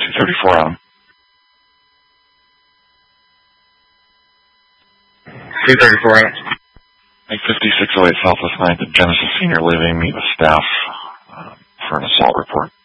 234 Adam. 234 Adam. 5608 Southwest 9th at Genesis Senior Living. Meet with staff for an assault report.